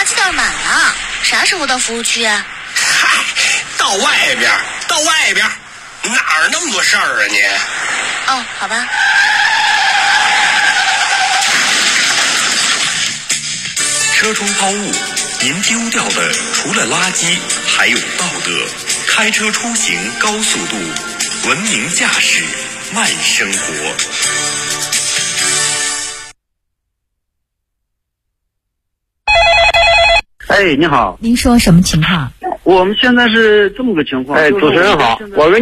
子倒满了，啥时候到服务区啊？ 嗨，到外边，哪儿那么多事儿啊你？ 哦，好吧。 车窗抛物，您丢掉的除了垃圾，还有道德。开车出行高速度，文明驾驶慢生活。 哎，你好， 您说什么情况？ 我们现在是这么个情况。 哎，主持人好，我跟